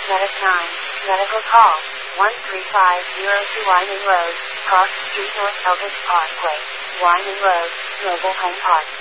Medic 9, medical call, 13502 Wining Road, Cross Street North Elvis Parkway, Wining Road, Mobile Home Park.